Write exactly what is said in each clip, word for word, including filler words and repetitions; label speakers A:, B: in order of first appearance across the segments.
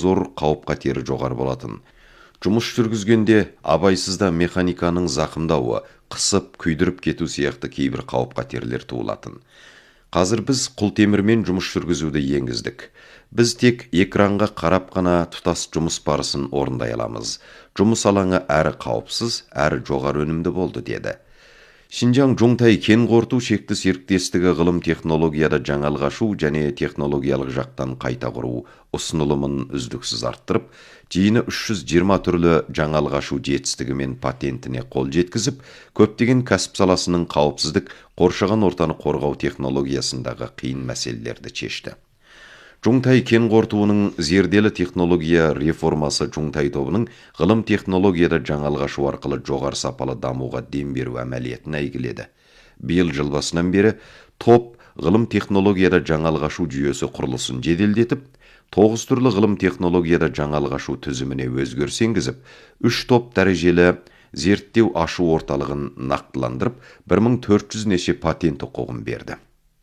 A: зор, қауіп-қатері жоғары болатын. Жұмыс жүргізгенде абайсызда механиканың зақымдауы, қысып, күйдіріп кету сияқты кейбір қауіп-қатерлер туылатын. Қазір біз құлтемірмен жұмыс жүргізуді енгіздік. Біз тек экранға қарап қана тұтас жұмыс барысын орындай аламыз. Жұмыс алаңы әрі қауіпсіз, әрі жоғары өнімді болды, деді. Шинжаң Жуңтай кен қорыту шекті серіктестігі ғылым технологияда жаңалық ашу және технологиялық жақтан қайта құру ұсынылымын үздіксіз арттырып, жиыны үш жүз жиырма түрлі жаңалық ашу жетістігі мен патентіне қол жеткізіп, көптеген кәсіп саласының қауіпсіздік, қоршаған ортаны қорғау технологиясындағы қиын мәселелерді шешті. Жуңтай кен қорытуының зерделі технология реформасы Жуңтай тобының ғылым технологияда жаңалық ашу арқылы жоғары сапалы дамуға дем беру әмәлиетін әйгіледі. Биыл жыл басынан бері топ ғылым технологияда жаңалық ашу жүйесі құрылысын жеделдетіп, тоғыз түрлі ғылым технологияда жаңалық ашу тізіміне өзгеріс енгізіп, үш топ дәрежелі зерттеу ашу орталығын нақтыландырып, бір мың төрт жүз неше патент құқығын берді.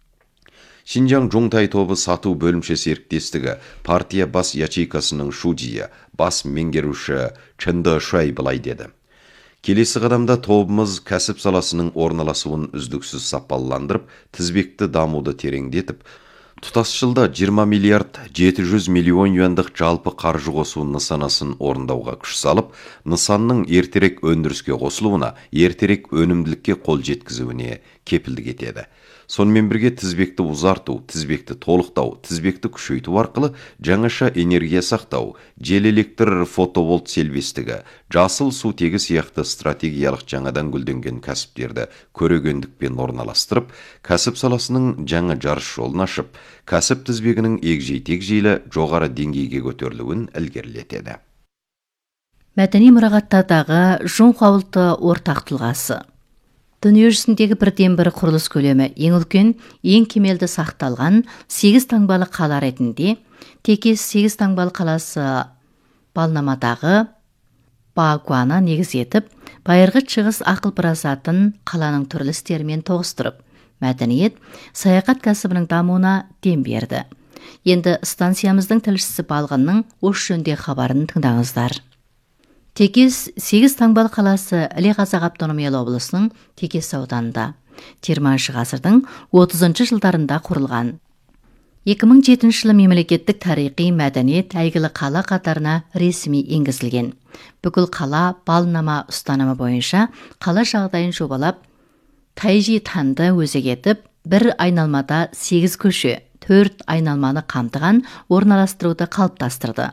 A: Шинжаң Жуңтай тобы сату бөлімше серіктестігі партия бас ячейкасының шудиі, бас меңгеруші Чынды Шуай былай деді. Келесі қадамда тобымыз кәсіп саласының орналасуын үздіксіз сапалландырып, тізбекті дамуды тереңдетіп, тұтас жылда жиырма миллиард жеті жүз миллион юандық жалпы қаржы қосу нысанасын орындауға күш салып, нысанның ертерек өндіріске қосылуына, ертерек өнімділікке қол жеткізуіне кепілдік етеді. Сонымен бірге тізбекті ұзарту, тізбекті толықтау, тізбекті күшейту арқылы жаңаша энергия сақтау, жел электр фотоволт селбестігі, жасыл су тегі сияқты стратегиялық жаңадан гүлденген кәсіптерді көрегендікпен орналастырып, кәсіп саласының жаңа жарыс жолын ашып, кәсіп тізбегінің егжей-тегжейлі жоғары деңгейге көтерілуін ілгерілетеді.
B: Мәдени мұрағаттардағы Жунхуа ортақ тұлғасы. Дүниежүзіндегі бірден бір құрылыс көлемі ең үлкен, ең кемелді сақталған сегіз таңбалы қала ретінде текес сегіз таңбалы қаласы Балнамадағы Багуаны негіз етіп, байырғы шығыс ақыл парасатын қаланың түрлі істерімен тоғыстырып, мәдениет, саяхат кәсібінің дамуына дем берді. Енді станциямыздың тілшісі Балғынның осы жөнде хабарын тыңдаңыздар. Текес сегіз таңбалы қаласы Іле Қазақ автономиялы облысының Текес ауданында жиырмасыншы ғасырдың отызыншы жылдарында құрылған. екі мың жетінші жылы мемлекеттік тарихи мәдениет әйгілі қала қатарына ресми енгізілген. Бүкіл қала Балнама ұстанымы бойынша қала жағдайын жобалап, Тайжи Танды өзек етіп, бір айналмада сегіз көше, төрт айналманы қамтыған орналастыруды қалыптастырды.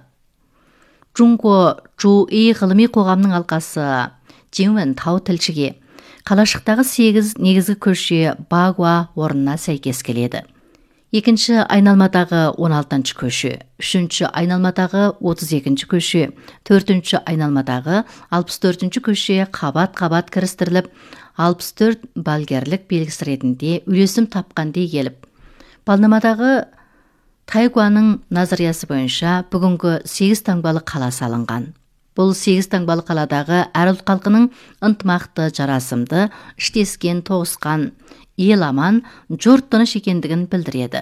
B: Жунго Жуи ғылыми қоғамның алқасы Жинвен Тау тілшіге қалашықтағы сегіз негізгі көше Багуа орнына сәйкес келеді. Екінші айналмадағы он алтыншы көше, үшінші айналмадағы отыз екінші көше, төртінші айналмадағы алпыс төртінші көше қабат-қабат кірістіріліп, алпыс төрт балгерлік белгісі ретінде үйлесім тапқандай келіп, Балнамадағы Тайгуаның назариясы бойынша бүгінгі сегіз таңбалы қала салынған. Бұл сегіз таңбалы қаладағы әр ұлт халқының ынтымақты, жарасымды, іштескен, тоғысқан, ел аман, жұрт тыныш екендігін білдіреді.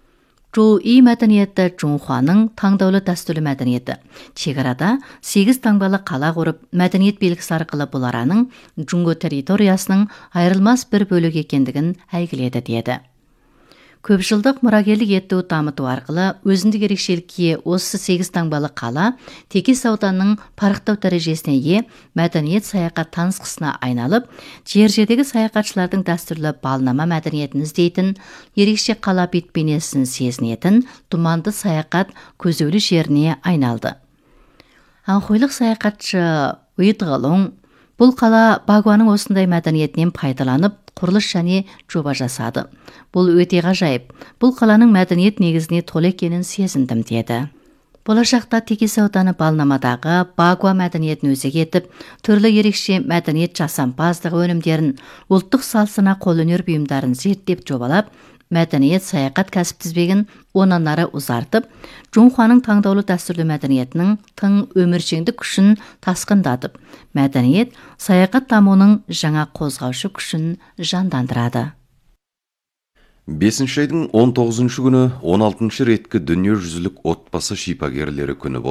B: Жуи мәдениеті Жунхуаның таңдаулы дәстүрлі мәдениеті. Шекарада сегіз таңбалы қала құрып, мәдениет белгісі арқылы бұл араның Жунго территориясының айырылмас бір бөлігі екендігін әйгіледі деді. Көпжылдық мұрагерлік ету дамыту арқылы өзіндік ерекшелікке осы сегіз таңбалы қала Текес ауданының парықтау дәрежесіне ие мәдениет саяхат танысқысына айналып, жер-жердегі саяхатшылардың дәстүрлі Балнама мәдениетін іздейтін, ерекше қала бет-бейнесін сезінетін думанды саяхат көзеулі жеріне айналды. Анхойлық саяхатшы Уитғылың бұл қала Багуаның осындай мәдениетінен пайдаланып, құрылыс және жоба жасады. Бұл өте ғажайып. Бұл қаланың мәдениет негізіне толы екенін сезіндім деді. Болашақта Текес ауданы Балнамадағы Багуа мәдениетін өзек етіп, түрлі ерекше мәдениет жасампаздығы өнімдерін, ұлттық салсына қолөнер бұйымдарын зерттеп жобалап, мәдениет саяхат кәсіп тізбегін онан ары ұзартып, Жунхуаның таңдаулы дәстүрлі мәдениетінің тың өміршеңдік күшін тасқындатып, мәдениет саяхат дамуының жаңа қозғаушы күшін жандандырады.
A: бесінші айдың он тоғызыншы күні он алтыншы реткі дүниежүзілік отбасы шипагерлері күні